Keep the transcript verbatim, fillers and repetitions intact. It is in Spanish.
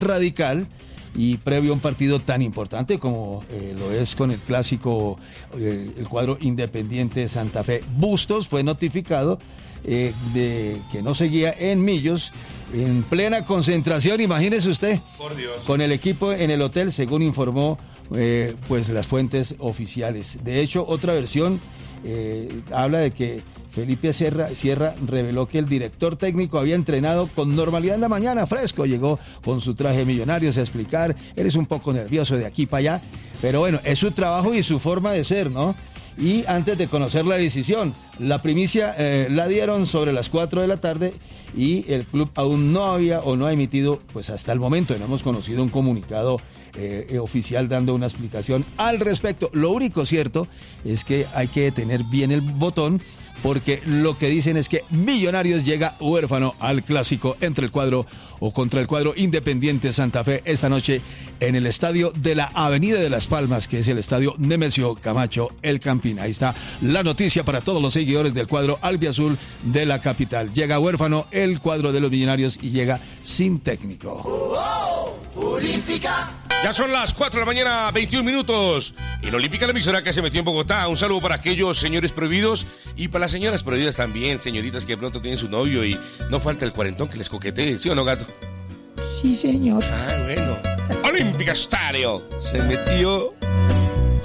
radical y previo a un partido tan importante como eh, lo es con el clásico, eh, el cuadro Independiente Santa Fe. Bustos fue notificado eh, de que no seguía en Millos, en plena concentración, imagínese usted, por Dios, con el equipo en el hotel, según informó eh, pues las fuentes oficiales. De hecho, otra versión eh, habla de que Felipe Sierra, Sierra reveló que el director técnico había entrenado con normalidad en la mañana, fresco, llegó con su traje Millonarios a explicar, eres un poco nervioso de aquí para allá, pero bueno, es su trabajo y su forma de ser, ¿no? Y antes de conocer la decisión, la primicia eh, la dieron sobre las cuatro de la tarde y el club aún no había o no ha emitido, pues hasta el momento no hemos conocido un comunicado Eh, oficial dando una explicación al respecto. Lo único cierto es que hay que tener bien el botón, porque lo que dicen es que Millonarios llega huérfano al clásico entre el cuadro o contra el cuadro Independiente Santa Fe esta noche en el estadio de la Avenida de Las Palmas, que es el estadio Nemesio Camacho, el Campín. Ahí está la noticia para todos los seguidores del cuadro albiazul de la capital. Llega huérfano el cuadro de los Millonarios y llega sin técnico. Oh, oh, Olímpica. Ya son las cuatro de la mañana, veintiún minutos. En Olímpica, la emisora que se metió en Bogotá. Un saludo para aquellos señores prohibidos y para las señoras prohibidas también, señoritas que de pronto tienen su novio y no falta el cuarentón que les coquetee, ¿sí o no, gato? Sí, señor. Ah, bueno. Olímpica Stereo se metió